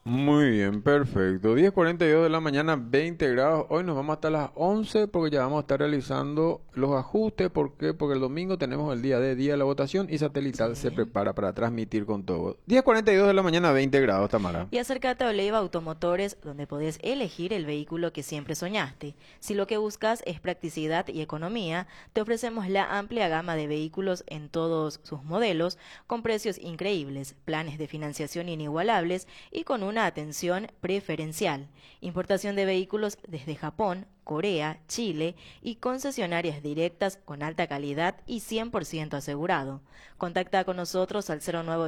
Muy bien, perfecto. 10:42 de la mañana, 20 grados. Hoy nos vamos hasta las 11 porque ya vamos a estar realizando los ajustes. ¿Por qué? Porque el domingo tenemos el día de la votación y Satelital se Sí. prepara para transmitir con todo. 10:42 de la mañana, 20 grados, Tamara. Y acércate a Oleiva Automotores, donde podés elegir el vehículo que siempre soñaste. Si lo que buscas es practicidad y economía, te ofrecemos la amplia gama de vehículos en todos sus modelos, con precios increíbles, planes de financiación inigualables y con una atención preferencial. Importación de vehículos desde Japón, Corea, Chile y concesionarias directas con alta calidad y 100% asegurado. Contacta con nosotros al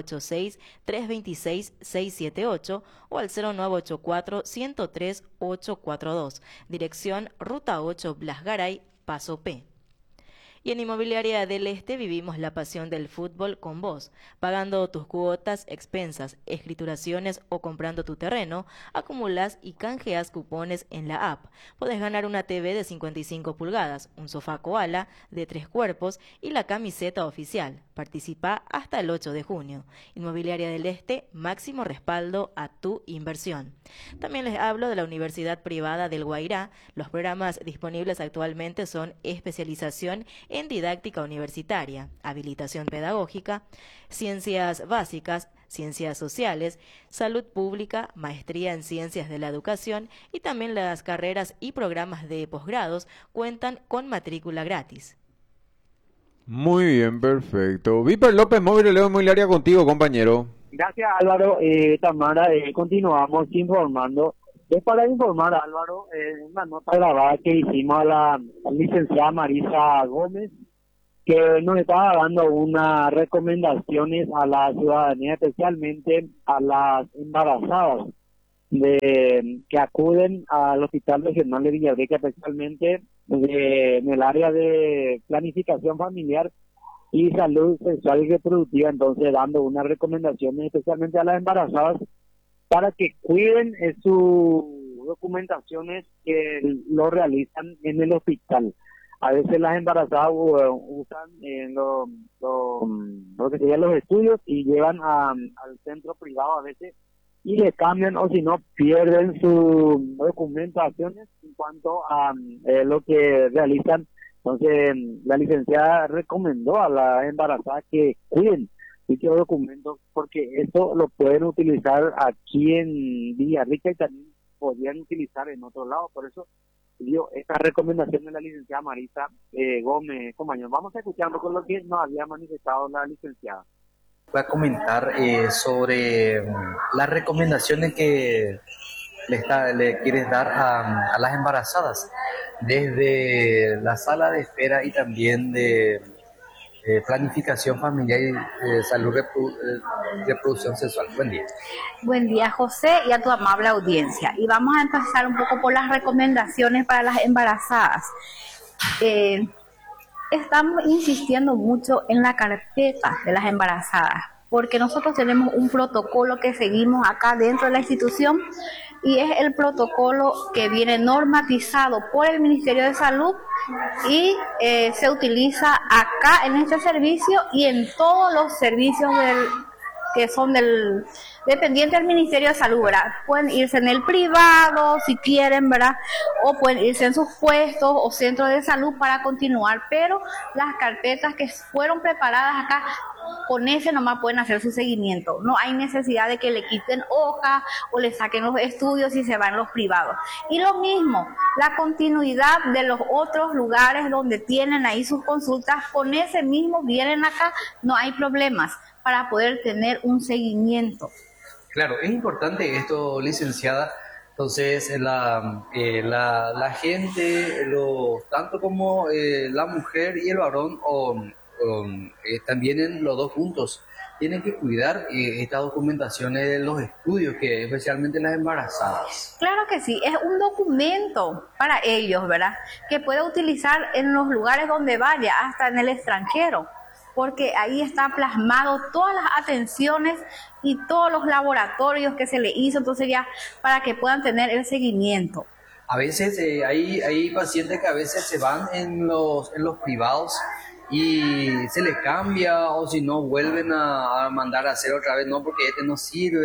0986-326-678 o al 0984-103-842. Dirección Ruta 8 Blas Garay, Paso P. Y en Inmobiliaria del Este vivimos la pasión del fútbol con vos. Pagando tus cuotas, expensas, escrituraciones o comprando tu terreno, acumulas y canjeas cupones en la app. Podés ganar una TV de 55 pulgadas, un sofá koala de 3 cuerpos y la camiseta oficial. Participa hasta el 8 de junio. Inmobiliaria del Este, máximo respaldo a tu inversión. También les hablo de la Universidad Privada del Guairá. Los programas disponibles actualmente son especialización en didáctica universitaria, habilitación pedagógica, ciencias básicas, ciencias sociales, salud pública, maestría en ciencias de la educación y también las carreras y programas de posgrados cuentan con matrícula gratis. Muy bien, perfecto. Viper López, móvil Leo Inmobiliaria contigo, compañero. Gracias Álvaro, Tamara, continuamos informando. Es para informar Álvaro, una nota grabada que hicimos a la licenciada Marisa Gómez, que nos estaba dando unas recomendaciones a la ciudadanía, especialmente a las embarazadas que acuden al Hospital Regional de Villarrica, especialmente en el área de planificación familiar y salud sexual y reproductiva, entonces dando unas recomendaciones especialmente a las embarazadas para que cuiden sus documentaciones que lo realizan en el hospital. A veces las embarazadas usan lo que serían los estudios y llevan al centro privado a veces y le cambian o si no pierden sus documentaciones en cuanto a lo que realizan. Entonces la licenciada recomendó a las embarazadas que cuiden dichos documentos porque esto lo pueden utilizar aquí en Villarrica y también podrían utilizar en otro lado. Por eso dio esta recomendación de la licenciada Marisa Gómez, compañero. Vamos a escuchar con lo que nos había manifestado la licenciada. Voy a comentar sobre las recomendaciones que le quieres dar a las embarazadas desde la sala de espera y también de planificación familiar y reproducción sexual. Buen día. Buen día, José, y a tu amable audiencia. Y vamos a empezar un poco por las recomendaciones para las embarazadas. Estamos insistiendo mucho en la carpeta de las embarazadas, porque nosotros tenemos un protocolo que seguimos acá dentro de la institución y es el protocolo que viene normatizado por el Ministerio de Salud y se utiliza acá en este servicio y en todos los servicios que son dependiente del Ministerio de Salud, ¿verdad? Pueden irse en el privado si quieren, ¿verdad? O pueden irse en sus puestos o centros de salud para continuar, pero las carpetas que fueron preparadas acá, con ese nomás pueden hacer su seguimiento. No hay necesidad de que le quiten hojas o le saquen los estudios y se van a los privados. Y lo mismo, la continuidad de los otros lugares donde tienen ahí sus consultas, con ese mismo vienen acá, no hay problemas para poder tener un seguimiento. Claro, es importante esto, licenciada. Entonces, la gente, tanto como la mujer y el varón, también en los dos juntos, tienen que cuidar estas documentaciones de los estudios, que especialmente las embarazadas. Claro que sí, es un documento para ellos, ¿verdad? Que puede utilizar en los lugares donde vaya, hasta en el extranjero, porque ahí está plasmado todas las atenciones y todos los laboratorios que se le hizo, entonces ya para que puedan tener el seguimiento. A veces hay pacientes que a veces se van en los privados y se les cambia, o si no vuelven a mandar a hacer otra vez, no, porque este no sirve.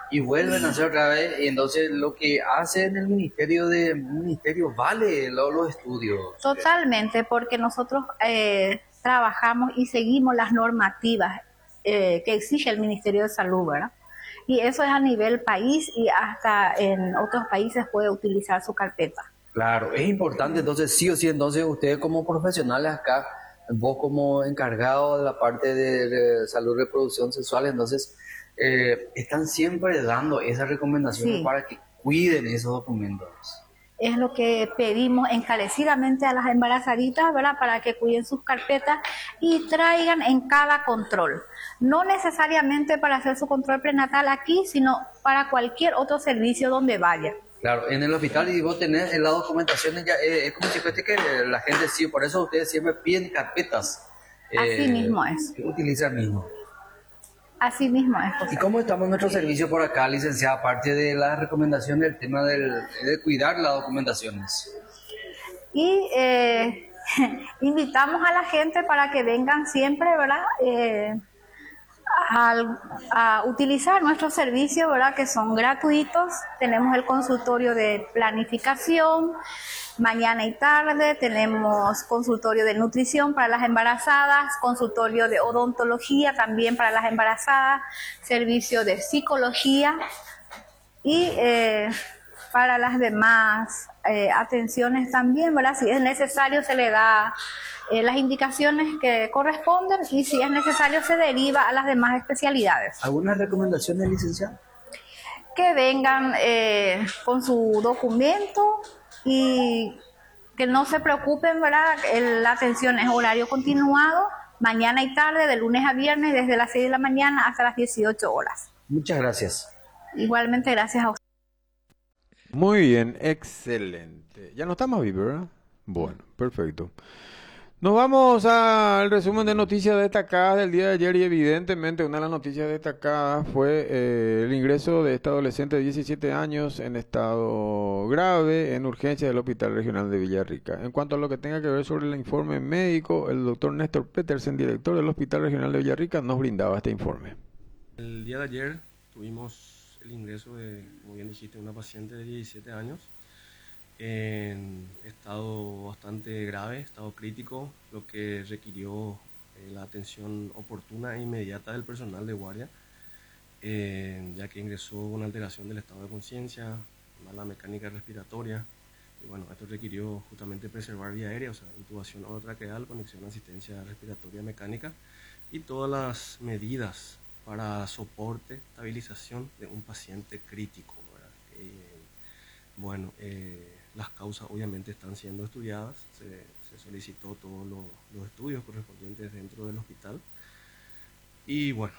y vuelven a hacer otra vez, y entonces lo que hace en el ministerio vale los estudios. Totalmente, porque nosotros trabajamos y seguimos las normativas que exige el Ministerio de Salud, ¿verdad? Y eso es a nivel país y hasta en otros países puede utilizar su carpeta. Claro, es importante, entonces sí o sí, entonces ustedes como profesionales acá, vos como encargado de la parte de salud y reproducción sexual, entonces están siempre dando esas recomendaciones Sí. para que cuiden esos documentos. Es lo que pedimos encarecidamente a las embarazaditas, ¿verdad? Para que cuiden sus carpetas y traigan en cada control. No necesariamente para hacer su control prenatal aquí, sino para cualquier otro servicio donde vaya. Claro, en el hospital y vos tenés la documentación, ya, es como si fuese que la gente sí, por eso ustedes siempre piden carpetas. Así mismo es. Que utilizan mismo. Así mismo es, José. ¿Y cómo estamos en nuestro servicio por acá, licenciada? Aparte de las recomendaciones, el tema de cuidar las documentaciones. Y invitamos a la gente para que vengan siempre, ¿verdad? A utilizar nuestros servicios, ¿verdad? Que son gratuitos. Tenemos el consultorio de planificación, mañana y tarde. Tenemos consultorio de nutrición para las embarazadas, consultorio de odontología también para las embarazadas, servicio de psicología y para las demás atenciones también, ¿verdad? Si es necesario se le da las indicaciones que corresponden y si es necesario se deriva a las demás especialidades. ¿Algunas recomendaciones, licenciada? Que vengan con su documento y que no se preocupen, ¿verdad? La atención es horario continuado, mañana y tarde, de lunes a viernes, desde las 6 de la mañana hasta las 18 horas. Muchas gracias. Igualmente, gracias a usted. Muy bien, excelente. Ya no estamos ahí, ¿verdad? Bueno, perfecto. Nos vamos al resumen de noticias destacadas del día de ayer y evidentemente una de las noticias destacadas fue el ingreso de esta adolescente de 17 años en estado grave en urgencia del Hospital Regional de Villarrica. En cuanto a lo que tenga que ver sobre el informe médico, el doctor Néstor Petersen, director del Hospital Regional de Villarrica, nos brindaba este informe. El día de ayer tuvimos el ingreso de, como bien dijiste, una paciente de 17 años en estado bastante grave, estado crítico, lo que requirió la atención oportuna e inmediata del personal de guardia, ya que ingresó una alteración del estado de conciencia, mala mecánica respiratoria, y bueno, esto requirió justamente preservar vía aérea, o sea, intubación orotraqueal, conexión a asistencia respiratoria mecánica y todas las medidas para soporte, estabilización de un paciente crítico, ¿verdad? Bueno, las causas obviamente están siendo estudiadas, se solicitó todos los estudios correspondientes dentro del hospital y bueno,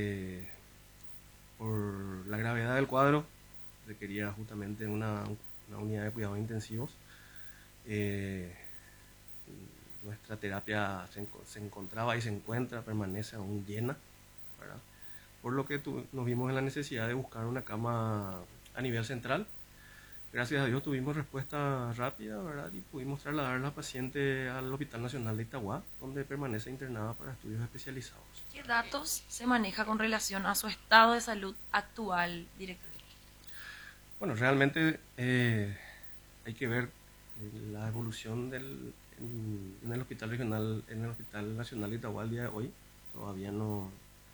por la gravedad del cuadro requería justamente una unidad de cuidados intensivos. Nuestra terapia se encontraba y se encuentra, permanece aún llena, ¿verdad? Por lo que nos vimos en la necesidad de buscar una cama a nivel central. Gracias a Dios tuvimos respuesta rápida, ¿verdad? Y pudimos trasladar a la paciente al Hospital Nacional de Itagua, donde permanece internada para estudios especializados. ¿Qué datos se maneja con relación a su estado de salud actual, director? Bueno, realmente hay que ver la evolución en el Hospital Regional, en el Hospital Nacional de Itagua al día de hoy. Todavía no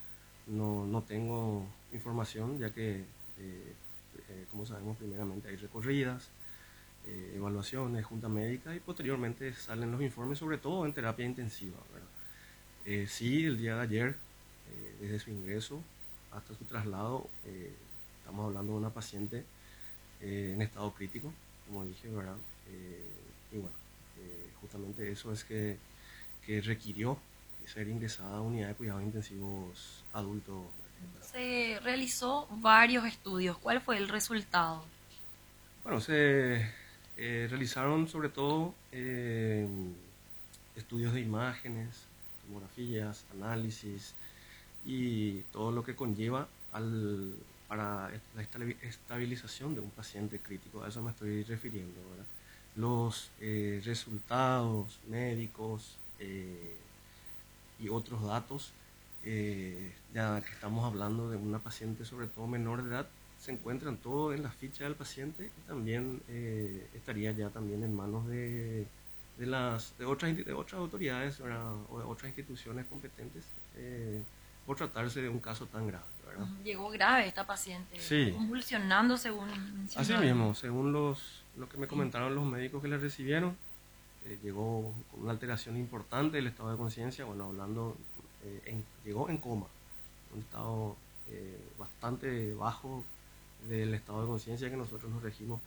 tengo información, ya que como sabemos, primeramente hay recorridas, evaluaciones, junta médica y posteriormente salen los informes, sobre todo en terapia intensiva, ¿verdad? Sí, el día de ayer, desde su ingreso hasta su traslado, estamos hablando de una paciente en estado crítico, como dije, ¿verdad? Y bueno, justamente eso es que requirió ser ingresada a unidad de cuidados intensivos adultos. Se realizó varios estudios. ¿Cuál fue el resultado? Bueno, se realizaron sobre todo estudios de imágenes, tomografías, análisis y todo lo que conlleva para la estabilización de un paciente crítico. A eso me estoy refiriendo, ¿verdad? Los resultados médicos y otros datos, ya que estamos hablando de una paciente sobre todo menor de edad, se encuentran todo en la ficha del paciente y también estaría ya también en manos de otras autoridades, ¿verdad? O de otras instituciones competentes por tratarse de un caso tan grave, ¿verdad? Llegó grave esta paciente, Sí. convulsionando según Así mencionaron. mismo, según lo que me comentaron los médicos que le recibieron, llegó con una alteración importante del estado de conciencia, bueno, hablando, llegó en coma, un estado bastante bajo del estado de conciencia que nosotros nos regimos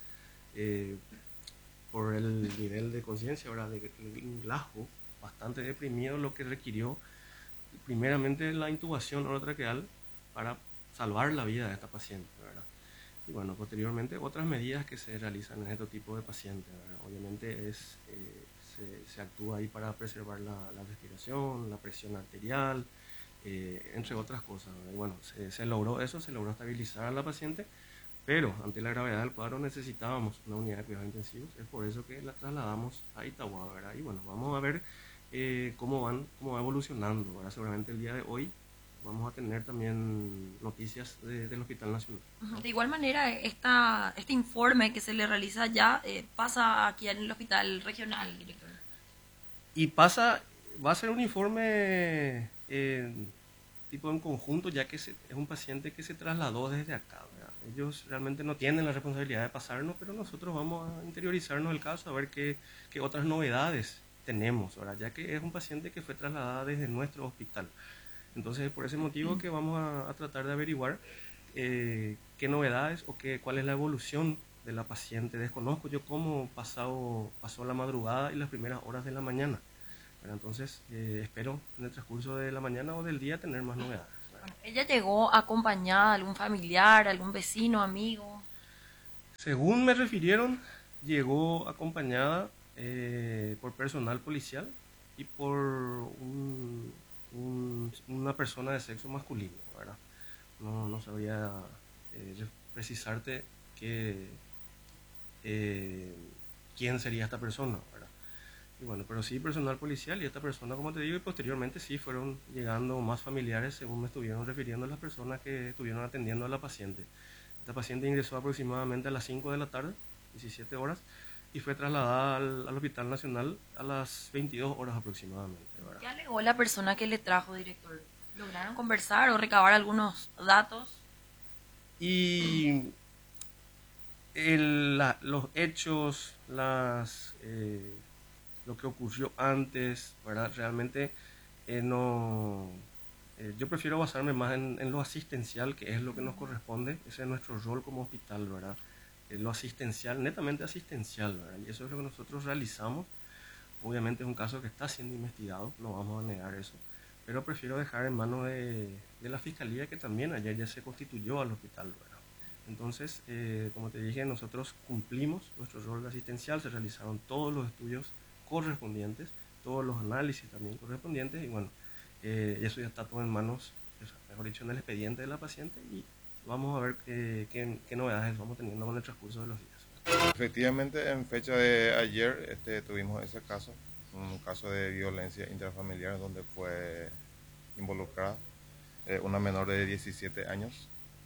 por el nivel de conciencia, ¿verdad? El Glasgow, bastante deprimido, lo que requirió primeramente la intubación orotraqueal para salvar la vida de esta paciente, ¿verdad? Y bueno, posteriormente otras medidas que se realizan en este tipo de pacientes, ¿verdad? Obviamente se actúa ahí para preservar la respiración, la presión arterial, entre otras cosas, ¿verdad? Y bueno, se logró eso, se logró estabilizar a la paciente, pero ante la gravedad del cuadro necesitábamos una unidad de cuidados intensivos, es por eso que la trasladamos a Itagua, ¿verdad? Y bueno, vamos a ver cómo va evolucionando, ¿verdad? Seguramente el día de hoy vamos a tener también noticias del Hospital Nacional. De igual manera, este informe que se le realiza ya pasa aquí en el hospital regional, director. Y va a ser un informe tipo en conjunto, ya que es un paciente que se trasladó desde acá, ¿verdad? Ellos realmente no tienen la responsabilidad de pasarnos, pero nosotros vamos a interiorizarnos el caso, a ver qué otras novedades tenemos, ¿verdad? Ya que es un paciente que fue trasladado desde nuestro hospital. Entonces es por ese motivo que vamos a tratar de averiguar qué novedades o cuál es la evolución de la paciente. Desconozco yo cómo pasó la madrugada y las primeras horas de la mañana. Pero entonces espero en el transcurso de la mañana o del día tener más novedades. Bueno, ¿ella llegó acompañada de algún familiar, algún vecino, amigo? Según me refirieron, llegó acompañada por personal policial y por una persona de sexo masculino, ¿verdad? No sabría precisarte quién sería esta persona, ¿verdad? Y bueno, pero sí personal policial y esta persona, como te digo, y posteriormente sí fueron llegando más familiares, según me estuvieron refiriendo las personas que estuvieron atendiendo a la paciente. Esta paciente ingresó aproximadamente a las 5 de la tarde, 17 horas, y fue trasladada al Hospital Nacional a las 22 horas aproximadamente, ¿verdad? ¿Qué alegó la persona que le trajo, director? ¿Lograron conversar o recabar algunos datos? Y los hechos, lo que ocurrió antes, ¿verdad? Realmente yo prefiero basarme más en lo asistencial, que es lo que nos corresponde, ese es nuestro rol como hospital, ¿verdad? Lo asistencial, netamente asistencial, ¿verdad? Y eso es lo que nosotros realizamos. Obviamente es un caso que está siendo investigado, no vamos a negar eso, pero prefiero dejar en manos de la Fiscalía, que también ayer ya se constituyó al hospital, ¿verdad? Entonces, como te dije, nosotros cumplimos nuestro rol asistencial, se realizaron todos los estudios correspondientes, todos los análisis también correspondientes, y bueno, eso ya está todo en manos, mejor dicho, en el expediente de la paciente, y vamos a ver qué novedades vamos teniendo con el transcurso de los días. Efectivamente, en fecha de ayer tuvimos ese caso, un caso de violencia intrafamiliar donde fue involucrada una menor de 17 años,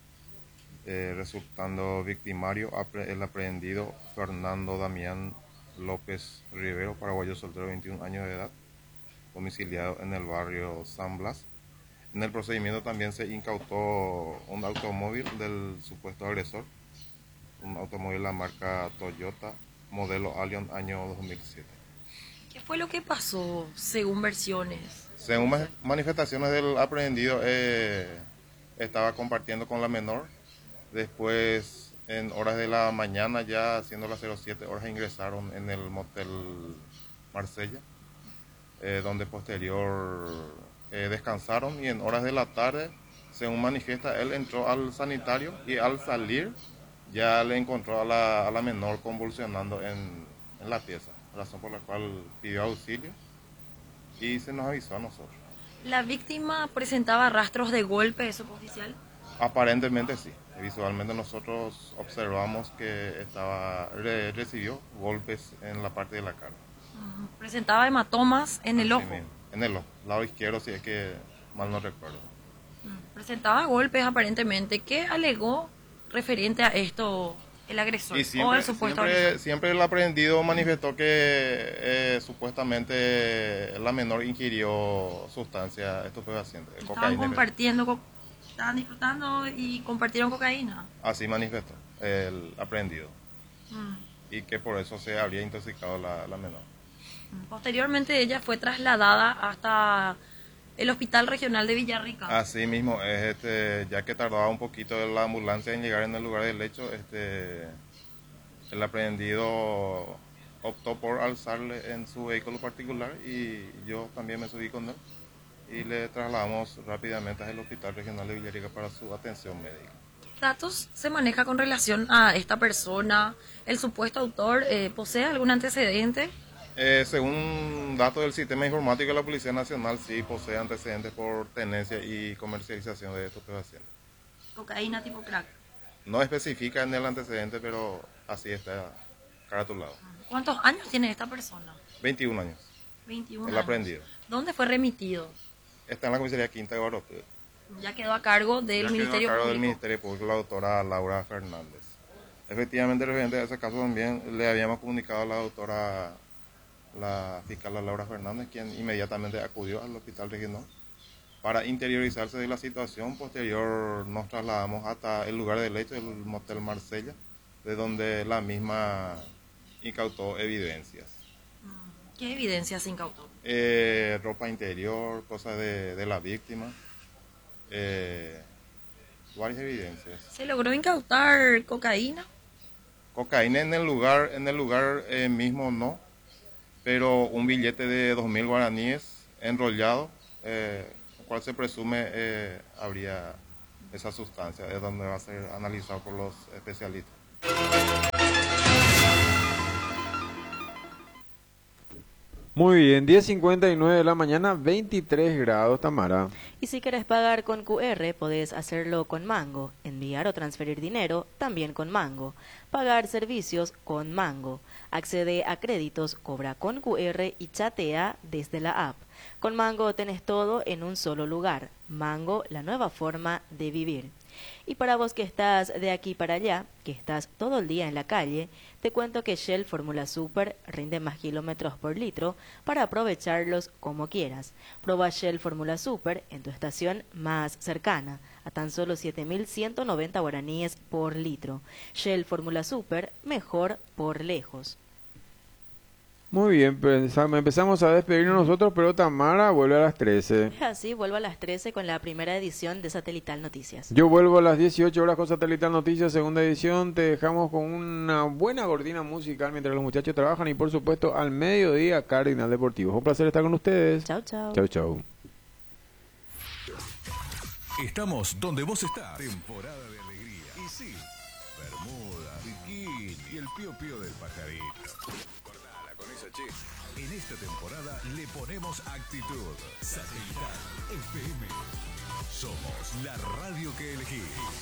resultando victimario el aprehendido Fernando Damián López Rivero, paraguayo soltero de 21 años de edad, domiciliado en el barrio San Blas. En el procedimiento también se incautó un automóvil del supuesto agresor, un automóvil de la marca Toyota, modelo Allion, año 2007. ¿Qué fue lo que pasó, según versiones? Según manifestaciones del aprehendido, estaba compartiendo con la menor. Después, en horas de la mañana, ya siendo las 07 horas, ingresaron en el motel Marsella, donde posterior descansaron, y en horas de la tarde, según manifiesta, él entró al sanitario y al salir ya le encontró a la menor convulsionando en la pieza, razón por la cual pidió auxilio y se nos avisó a nosotros. ¿La víctima presentaba rastros de golpe, eso oficial? Aparentemente sí. Visualmente nosotros observamos que recibió golpes en la parte de la cara. ¿Presentaba hematomas en el ojo? Mismo, en el ojo, lado izquierdo, si es que mal no recuerdo. Presentaba golpes aparentemente. ¿Qué alegó referente a esto el agresor Y o el supuesto agresor? siempre el aprehendido manifestó que supuestamente la menor ingirió sustancia estupefaciente, Estaban cocaína. compartiendo, estaban disfrutando y compartieron cocaína. Así manifestó el aprehendido. Y que por eso se habría intoxicado la menor. Posteriormente ella fue trasladada hasta el Hospital Regional de Villarrica. Así mismo, ya que tardaba un poquito la ambulancia en llegar en el lugar del hecho, el aprehendido optó por alzarle en su vehículo particular y yo también me subí con él y le trasladamos rápidamente al Hospital Regional de Villarrica para su atención médica. ¿Qué datos se maneja con relación a esta persona? ¿El supuesto autor posee algún antecedente? Según datos del sistema informático de la Policía Nacional, sí posee antecedentes por tenencia y comercialización de estupefacientes. Cocaína tipo crack. No especifica en el antecedente, pero así está caratulado. ¿Cuántos años tiene esta persona? 21 años. 21 El años. aprehendido. ¿Dónde fue remitido? Está en la comisaría Quinta de Guarote. Ya quedó a cargo del Ministerio a cargo Público. del Ministerio Público, la doctora Laura Fernández. Efectivamente, referente a ese caso también le habíamos comunicado a la doctora, la fiscal Laura Fernández, quien inmediatamente acudió al hospital regional para interiorizarse de la situación. Posterior nos trasladamos hasta el lugar del hecho, el motel Marsella, de donde la misma incautó evidencias. ¿Qué evidencias se incautó? Ropa interior, cosas de la víctima, varias evidencias. ¿Se logró incautar cocaína? Cocaína en el lugar mismo no, pero un billete de 2.000 guaraníes enrollado, el cual se presume habría esa sustancia, es donde va a ser analizado por los especialistas. Muy bien, 10:59 de la mañana, 23 grados, Tamara. Y si quieres pagar con QR, podés hacerlo con Mango. Enviar o transferir dinero, también con Mango. Pagar servicios con Mango. Accede a créditos, cobra con QR y chatea desde la app. Con Mango tenés todo en un solo lugar. Mango, la nueva forma de vivir. Y para vos que estás de aquí para allá, que estás todo el día en la calle, te cuento que Shell Fórmula Super rinde más kilómetros por litro para aprovecharlos como quieras. Proba Shell Fórmula Super en tu estación más cercana, a tan solo 7.190 guaraníes por litro. Shell Fórmula Super, mejor por lejos. Muy bien, empezamos a despedirnos nosotros, pero Tamara vuelve a las 13. Así vuelvo a las 13 con la primera edición de Satelital Noticias. Yo vuelvo a las 18 horas con Satelital Noticias, segunda edición. Te dejamos con una buena cortina musical mientras los muchachos trabajan y por supuesto al mediodía Cardinal Deportivo. Es un placer estar con ustedes. Chau, chau. Chau, chau. Estamos donde vos estás. Temporada de alegría. Y sí, bermuda, bikini y el pío pío del pajarito. Cortala con esa che. En esta temporada le ponemos actitud. Satelital FM. Somos la radio que elegís.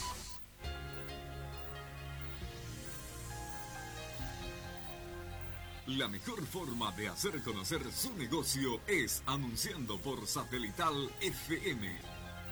La mejor forma de hacer conocer su negocio es anunciando por Satelital FM.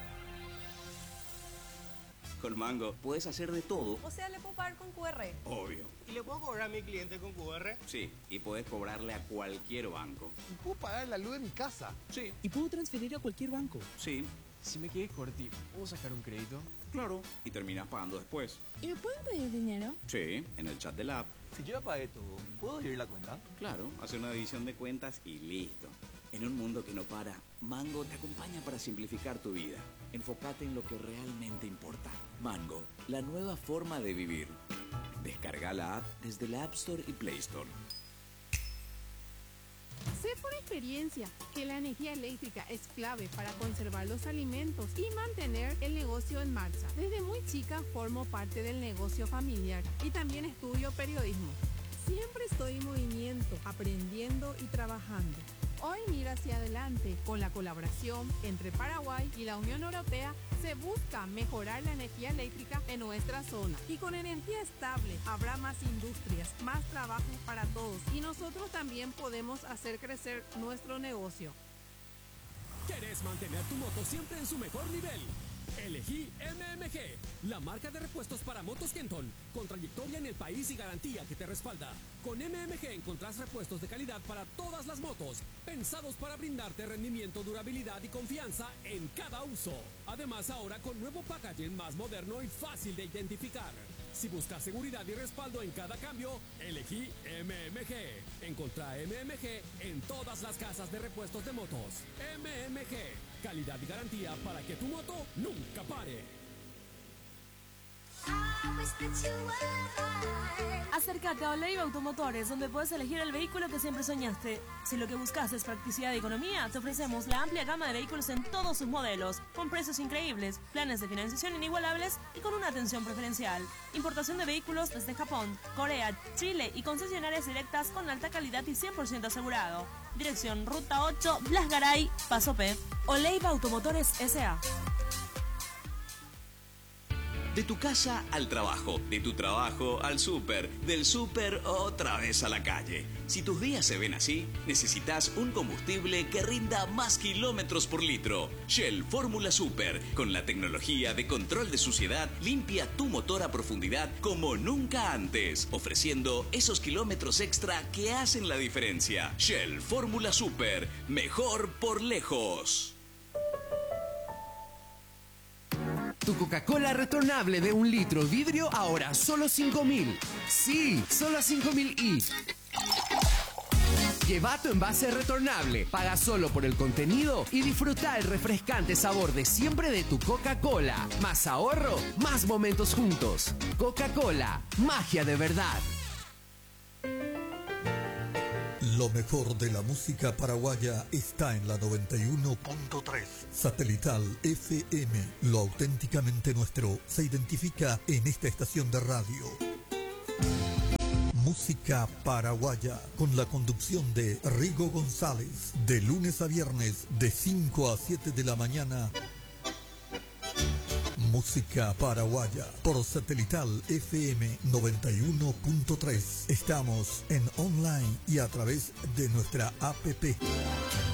Con Mango puedes hacer de todo. O sea, ¿le puedo pagar con QR? Obvio. ¿Y le puedo cobrar a mi cliente con QR? Sí, y puedes cobrarle a cualquier banco. ¿Y puedo pagar la luz de mi casa? Sí. ¿Y puedo transferir a cualquier banco? Sí. Si me quedé corti, ¿puedo sacar un crédito? Claro. Y terminas pagando después. ¿Y me pueden pedir dinero? Sí, en el chat de la app. Si yo ya pagué todo, ¿puedo abrir la cuenta? Claro, hacer una división de cuentas y listo. En un mundo que no para, Mango te acompaña para simplificar tu vida. Enfócate en lo que realmente importa. Mango, la nueva forma de vivir. Descarga la app desde la App Store y Play Store. Sé por experiencia que la energía eléctrica es clave para conservar los alimentos y mantener el negocio en marcha. Desde muy chica formo parte del negocio familiar y también estudio periodismo. Siempre estoy en movimiento, aprendiendo y trabajando. Hoy mira hacia adelante. Con la colaboración entre Paraguay y la Unión Europea se busca mejorar la energía eléctrica en nuestra zona. Y con energía estable habrá más industrias, más trabajo para todos. Y nosotros también podemos hacer crecer nuestro negocio. ¿Quieres mantener tu moto siempre en su mejor nivel? Elegí MMG, la marca de repuestos para motos Kenton, con trayectoria en el país y garantía que te respalda. Con MMG encontrás repuestos de calidad para todas las motos, pensados para brindarte rendimiento, durabilidad y confianza en cada uso. Además, ahora con nuevo packaging más moderno y fácil de identificar. Si buscas seguridad y respaldo en cada cambio, elegí MMG. Encontrá MMG en todas las casas de repuestos de motos. MMG, calidad y garantía para que tu moto nunca pare. Acércate a Oleiva Automotores, donde puedes elegir el vehículo que siempre soñaste. Si lo que buscas es practicidad y economía, te ofrecemos la amplia gama de vehículos en todos sus modelos, con precios increíbles, planes de financiación inigualables y con una atención preferencial. Importación de vehículos desde Japón, Corea, Chile y concesionarias directas con alta calidad y 100% asegurado. Dirección Ruta 8, Blas Garay, Paso P. Oleiva Automotores S.A. De tu casa al trabajo, de tu trabajo al súper, del súper otra vez a la calle. Si tus días se ven así, necesitas un combustible que rinda más kilómetros por litro. Shell Fórmula Super, con la tecnología de control de suciedad, limpia tu motor a profundidad como nunca antes, ofreciendo esos kilómetros extra que hacen la diferencia. Shell Fórmula Super, mejor por lejos. Tu Coca-Cola retornable de 1 litro vidrio ahora solo 5.000. Sí, solo 5.000 y... Lleva tu envase retornable, paga solo por el contenido y disfruta el refrescante sabor de siempre de tu Coca-Cola. Más ahorro, más momentos juntos. Coca-Cola, magia de verdad. Lo mejor de la música paraguaya está en la 91.3 Satelital FM. Lo auténticamente nuestro se identifica en esta estación de radio. Música paraguaya con la conducción de Rigo González, de lunes a viernes de 5 a 7 de la mañana. Música paraguaya por Satelital FM 91.3. Estamos en online y a través de nuestra app.